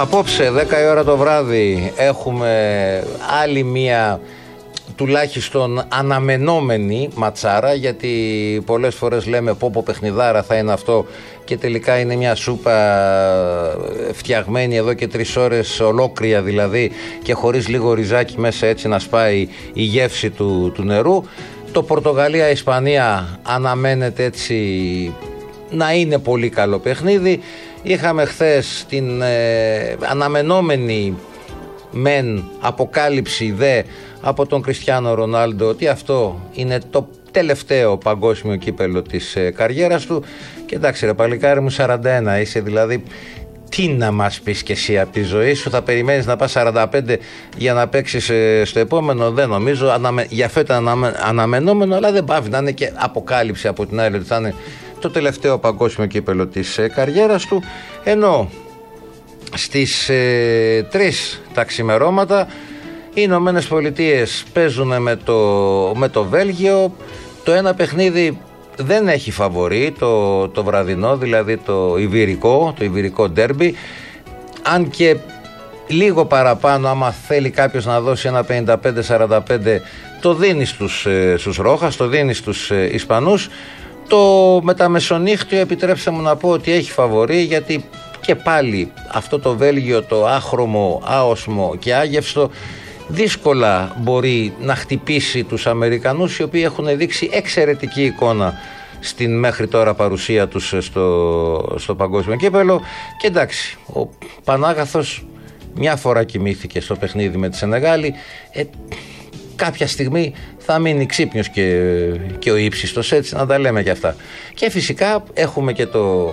Απόψε 10 η ώρα το βράδυ έχουμε άλλη μία τουλάχιστον αναμενόμενη ματσάρα, γιατί πολλές φορές λέμε πω παιχνιδάρα θα είναι αυτό και τελικά είναι μια σούπα φτιαγμένη εδώ και 3 ώρες ολόκληρα δηλαδή και χωρίς λίγο ριζάκι μέσα, έτσι να σπάει η γεύση του νερού. Το Πορτογαλία-Ισπανία αναμένεται έτσι να είναι πολύ καλό παιχνίδι. Είχαμε χθες την αναμενόμενη μεν αποκάλυψη δε από τον Κριστιάνο Ρονάλντο ότι αυτό είναι το τελευταίο παγκόσμιο κύπελο της καριέρας του. Και εντάξει ρε παλικάρι μου, 41 είσαι, δηλαδή τι να μας πεις και εσύ από τη ζωή σου? Θα περιμένεις να πας 45 για να παίξεις στο επόμενο? Δεν νομίζω. Για αυτό ήταν αναμενόμενο, αλλά δεν πάβει να είναι και αποκάλυψη από την άλλη ότι θα είναι το τελευταίο παγκόσμιο κύπελο της καριέρας του. Ενώ στις 3 τα ξημερώματα οι Ηνωμένες Πολιτείες παίζουν με το Βέλγιο. Το ένα παιχνίδι δεν έχει φαβορί, το βραδινό, δηλαδή το ιβηρικό ντέρμπι. Αν και λίγο παραπάνω, άμα θέλει κάποιος να δώσει ένα 55-45, το δίνει στους Ρόχας, το δίνει στους Ισπανούς. Το μεταμεσονύχτιο επιτρέψτε μου να πω ότι έχει φαβορί, γιατί και πάλι αυτό το Βέλγιο, το άχρωμο, άοσμο και άγευστο, δύσκολα μπορεί να χτυπήσει τους Αμερικανούς, οι οποίοι έχουν δείξει εξαιρετική εικόνα στην μέχρι τώρα παρουσία τους στο παγκόσμιο κύπελο. Και εντάξει, ο Πανάγαθος μια φορά κοιμήθηκε στο παιχνίδι με τη Σενεγάλη, κάποια στιγμή θα μείνει ξύπνιος και ο ύψιστος, έτσι να τα λέμε και αυτά. Και φυσικά έχουμε και το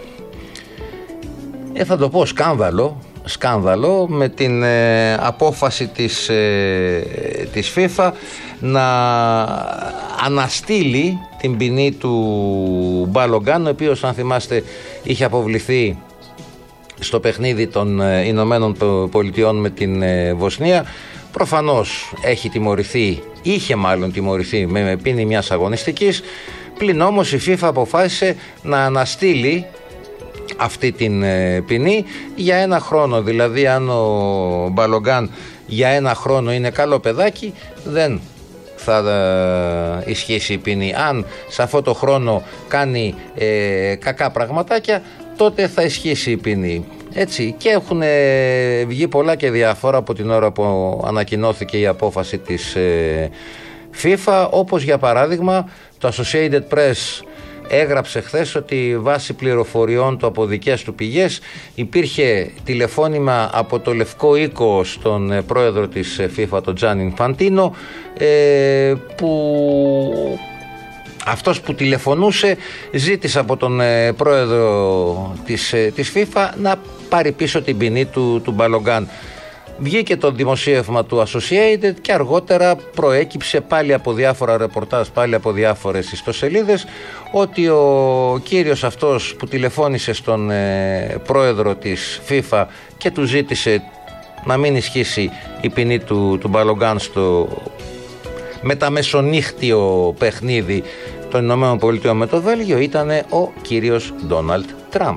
θα το πω σκάνδαλο με την απόφαση της FIFA να αναστείλει την ποινή του Μπαλογκάν, ο οποίος, αν θυμάστε, είχε αποβληθεί στο παιχνίδι των Ηνωμένων Πολιτειών με την Βοσνία. Προφανώς είχε μάλλον τιμωρηθεί με ποινή μιας αγωνιστικής. Πλην όμως η FIFA αποφάσισε να αναστείλει αυτή την ποινή για 1 χρόνο. Δηλαδή αν ο Μπαλογκάν για 1 χρόνο είναι καλό παιδάκι, δεν θα ισχύσει η ποινή. Αν σε αυτό το χρόνο κάνει κακά πραγματάκια, τότε θα ισχύσει η ποινή. Έτσι, και έχουν βγει πολλά και διάφορα από την ώρα που ανακοινώθηκε η απόφαση της FIFA, όπως για παράδειγμα το Associated Press έγραψε χθες ότι βάσει πληροφοριών του από δικές του πηγές υπήρχε τηλεφώνημα από το Λευκό Οίκο στον πρόεδρο της FIFA, τον Τζάνι Ινφαντίνο, που αυτός που τηλεφωνούσε ζήτησε από τον πρόεδρο της FIFA να πάρει πίσω την ποινή του Μπαλογκάν. Βγήκε το δημοσίευμα του Associated και αργότερα προέκυψε πάλι από διάφορα ρεπορτάζ, πάλι από διάφορες ιστοσελίδες, ότι ο κύριος αυτός που τηλεφώνησε στον πρόεδρο της FIFA και του ζήτησε να μην ισχύσει η ποινή του Μπαλογκάν στο μεταμεσονύχτιο παιχνίδι των Ηνωμένων Πολιτειών με το Βέλγιο ήταν ο κύριος Ντόναλντ Τραμπ.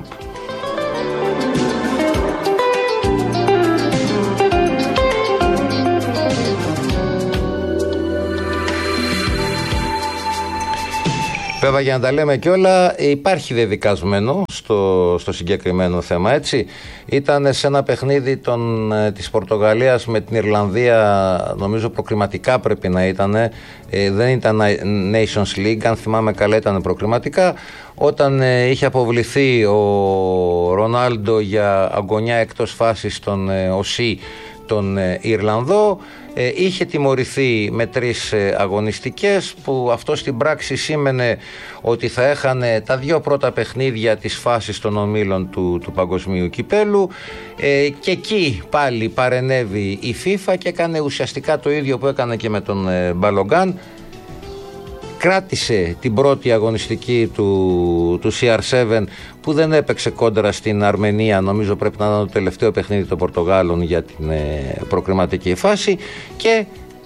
Βέβαια, για να τα λέμε και όλα, υπάρχει δεδικασμένο στο συγκεκριμένο θέμα, έτσι. Ήταν σε ένα παιχνίδι της Πορτογαλίας με την Ιρλανδία, νομίζω προκριματικά πρέπει να ήταν, δεν ήταν Nations League, αν θυμάμαι καλά ήταν προκριματικά, όταν είχε αποβληθεί ο Ρονάλντο για αγωνιά εκτός φάσης στον ΟΣΥ, τον Ιρλανδό. Είχε τιμωρηθεί με 3 αγωνιστικές, που αυτό στην πράξη σήμαινε ότι θα έχανε τα 2 πρώτα παιχνίδια της φάσης των ομίλων του παγκοσμίου κυπέλου, και εκεί πάλι παρενέβη η FIFA και έκανε ουσιαστικά το ίδιο που έκανε και με τον Μπαλογκάν. Κράτησε την πρώτη αγωνιστική του CR7 που δεν έπαιξε κόντρα στην Αρμενία, νομίζω πρέπει να είναι το τελευταίο παιχνίδι των Πορτογάλων για την προκριματική φάση, και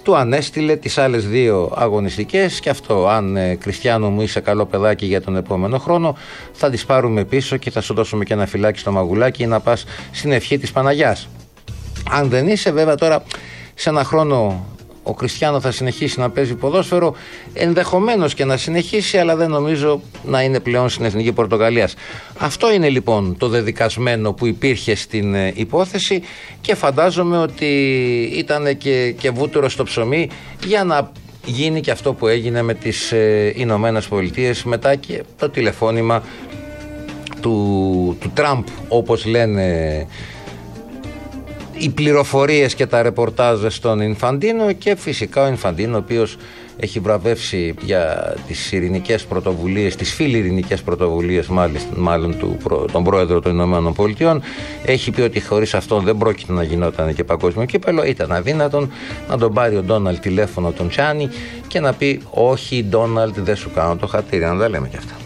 του ανέστειλε τις άλλες 2 αγωνιστικές και αυτό, αν Κριστιανό μου είσαι καλό παιδάκι για τον επόμενο χρόνο, θα τις πάρουμε πίσω και θα σου δώσουμε και ένα φυλάκι στο μαγουλάκι να πας στην ευχή της Παναγιάς. Αν δεν είσαι, βέβαια τώρα σε ένα χρόνο ο Κριστιανό θα συνεχίσει να παίζει ποδόσφαιρο, ενδεχομένως και να συνεχίσει, αλλά δεν νομίζω να είναι πλέον στην Εθνική Πορτογαλίας. Αυτό είναι λοιπόν το δεδικασμένο που υπήρχε στην υπόθεση και φαντάζομαι ότι ήταν και βούτυρο στο ψωμί για να γίνει και αυτό που έγινε με τις Ηνωμένες Πολιτείες μετά και το τηλεφώνημα του Τραμπ, όπως λένε οι πληροφορίες και τα ρεπορτάζ στον Ινφαντίνο, και φυσικά ο Ινφαντίνο, ο οποίος έχει βραβεύσει για τις ειρηνικές πρωτοβουλίες, τις φιλειρηνικές πρωτοβουλίες μάλλον τον πρόεδρο των Ηνωμένων Πολιτειών, έχει πει ότι χωρίς αυτόν δεν πρόκειται να γινόταν και παγκόσμιο κύπελλο. Ήταν αδύνατον να τον πάρει ο Ντόναλντ τηλέφωνο τον Τσάνι και να πει όχι Ντόναλντ, δεν σου κάνω το χατήρι, να τα λέμε και αυτά.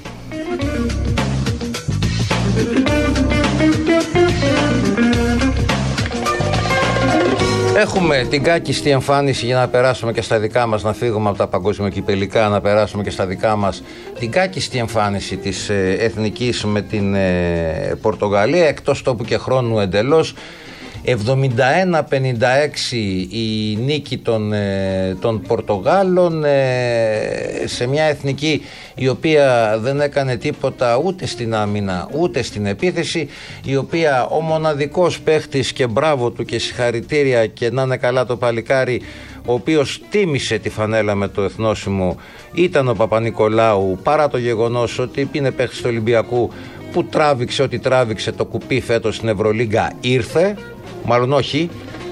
Έχουμε την κάκιστη εμφάνιση, για να περάσουμε και στα δικά μας, να φύγουμε από τα παγκοσμιοκυπελλικά, να περάσουμε και στα δικά μας, την κάκιστη εμφάνιση της εθνικής με την Πορτογαλία, εκτός τόπου και χρόνου εντελώς. 71-56 η νίκη των Πορτογάλων σε μια εθνική η οποία δεν έκανε τίποτα ούτε στην άμυνα ούτε στην επίθεση, η οποία ο μοναδικός παίχτης, και μπράβο του και συγχαρητήρια και να είναι καλά το παλικάρι, ο οποίος τίμησε τη φανέλα με το εθνόσημο, ήταν ο Παπα-Νικολάου, παρά το γεγονός ότι είναι παίχτης του Ολυμπιακού που τράβηξε ό,τι τράβηξε, το κουπί φέτος στην Ευρωλίγκα ήρθε. Μάλλον όχι,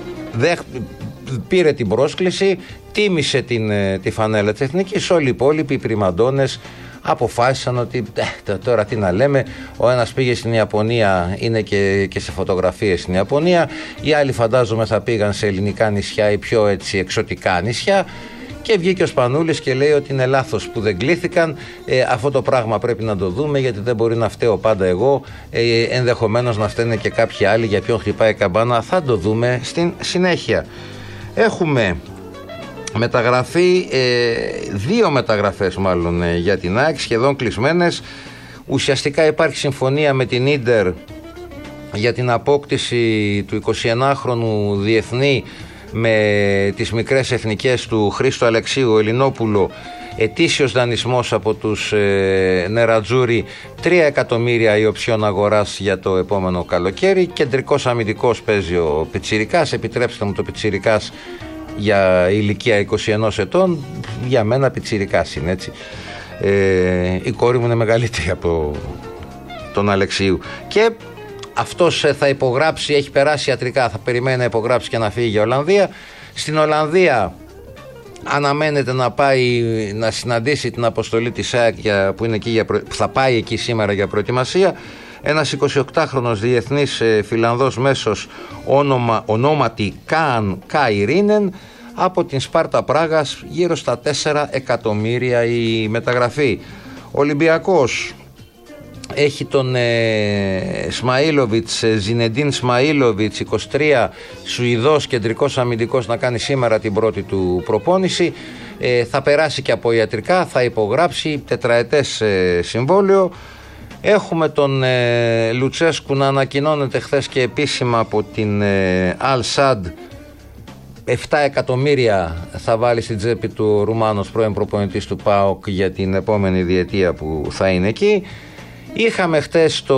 πήρε την πρόσκληση, τίμησε τη φανέλα της εθνικής. Όλοι οι υπόλοιποι, οι πριμαντώνες, αποφάσισαν ότι τώρα τι να λέμε, ο ένας πήγε στην Ιαπωνία, είναι και σε φωτογραφίες στην Ιαπωνία, οι άλλοι φαντάζομαι θα πήγαν σε ελληνικά νησιά ή πιο έτσι εξωτικά νησιά. Και βγήκε ο Σπανούλης και λέει ότι είναι λάθος που δεν κλήθηκαν. Αυτό το πράγμα πρέπει να το δούμε, γιατί δεν μπορεί να φταίω πάντα εγώ. Ενδεχομένως να φταίνε και κάποιοι άλλοι. Για ποιον χτυπάει η καμπάνα, θα το δούμε στην συνέχεια. Έχουμε μεταγραφή, 2 μεταγραφές μάλλον για την ΑΕΚ, σχεδόν κλεισμένες. Ουσιαστικά υπάρχει συμφωνία με την Ίντερ για την απόκτηση του 21χρονου διεθνή με τις μικρές εθνικές του Χρήστο Αλεξίου Ελληνόπουλο, ετήσιος δανεισμός από τους Νερατζούρι, 3 εκατομμύρια η οψιόν αγοράς για το επόμενο καλοκαίρι. Κεντρικός αμυντικός παίζει ο Πιτσιρικάς, επιτρέψτε μου το Πιτσιρικάς για ηλικία 21 ετών, για μένα Πιτσιρικάς είναι έτσι. Η κόρη μου είναι μεγαλύτερη από τον Αλεξίου και αυτός θα υπογράψει, έχει περάσει ιατρικά, θα περιμένει να υπογράψει και να φύγει για Ολλανδία. Στην Ολλανδία αναμένεται να πάει να συναντήσει την αποστολή της ΑΕΚ που θα πάει εκεί σήμερα για προετοιμασία. Ένας 28χρονος διεθνής Φιλανδός μέσος ονόματι Κάι Ρίνεν από την Σπάρτα Πράγας, γύρω στα 4 εκατομμύρια η μεταγραφή. Ολυμπιακός έχει τον Σμαΐλοβιτς, Ζινεντίν Σμαΐλοβιτς, 23, Σουηδός κεντρικός αμυντικός, να κάνει σήμερα την πρώτη του προπόνηση. Θα περάσει και από ιατρικά, θα υπογράψει τετραετές συμβόλαιο. Έχουμε τον Λουτσέσκου να ανακοινώνεται χθες και επίσημα από την Αλ Σαντ. 7 εκατομμύρια θα βάλει στην τσέπη του ο Ρουμάνος πρώην προπονητής του ΠΑΟΚ για την επόμενη διετία που θα είναι εκεί. Είχαμε χτες το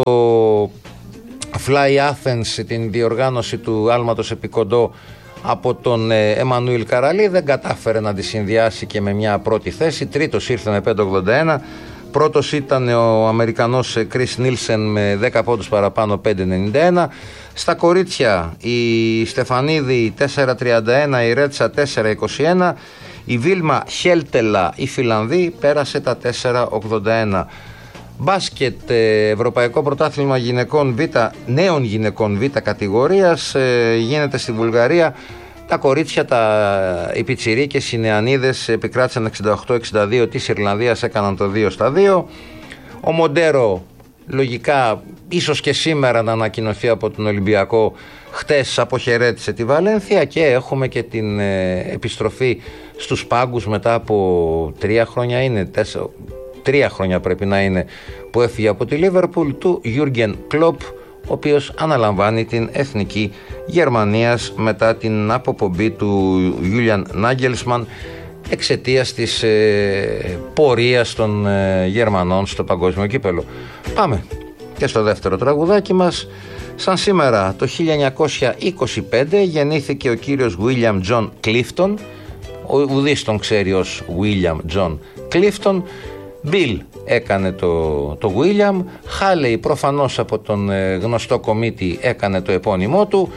Fly Athens, την διοργάνωση του άλματος επί κοντό από τον Εμμανουήλ Καραλή. Δεν κατάφερε να τη συνδυάσει και με μια πρώτη θέση. Τρίτος ήρθε με 5,81. Πρώτος ήταν ο Αμερικανός Chris Nielsen με 10 πόντους παραπάνω, 5,91. Στα κορίτσια η Στεφανίδη 4,31, η Ρέτσα 4,21. Η Βίλμα Χέλτελα, η Φιλανδή, πέρασε τα 4,81. Μπάσκετ, Ευρωπαϊκό Πρωτάθλημα νέων γυναικών Β κατηγορίας γίνεται στη Βουλγαρία. Τα κορίτσια, οι πιτσιρίκες, οι νεανίδες επικράτησαν 68-62 της Ιρλανδίας, έκαναν το 2-2. Ο Μοντέρο λογικά ίσως και σήμερα να ανακοινωθεί από τον Ολυμπιακό. Χτες αποχαιρέτησε τη Βαλένθια και έχουμε και την επιστροφή στους πάγκους μετά από 3 χρόνια είναι, 3 χρόνια πρέπει να είναι που έφυγε από τη Λίβερπουλ, του Γιούργεν Κλοπ, ο οποίος αναλαμβάνει την εθνική Γερμανίας μετά την αποπομπή του Γιούλιαν Νάγκελσμαν εξαιτίας της πορείας των Γερμανών στο παγκόσμιο κύπελο. Πάμε και στο δεύτερο τραγουδάκι μας. Σαν σήμερα το 1925 γεννήθηκε ο κύριος William John Clifton, ουδής τον ξέρει ως William John Clifton. Bill έκανε το William, Halley προφανώς από τον γνωστό κομίτη έκανε το επώνυμό του,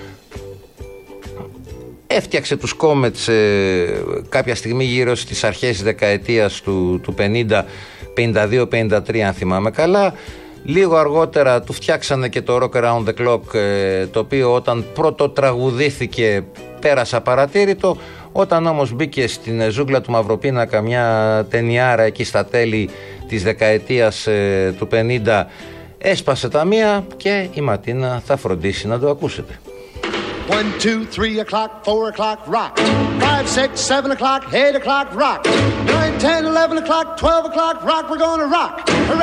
έφτιαξε τους Comets κάποια στιγμή γύρω στις αρχές της δεκαετίας του 50, 52-53 αν θυμάμαι καλά. Λίγο αργότερα του φτιάξανε και το Rock Around the Clock, το οποίο όταν πρώτο τραγουδήθηκε πέρασε απαρατήρητο. Όταν όμως μπήκε στην ζούγκλα του Μαυροπίνακα μια ταινιάρα εκεί στα τέλη της δεκαετίας του 50, έσπασε τα μία και η Ματίνα θα φροντίσει να το ακούσετε. 1, 2, 3 o'clock, 4 o'clock, rock. 5, 6, 7 o'clock, 8 o'clock, rock. 9, 10, 11 o'clock, 12 o'clock, rock. We're gonna rock.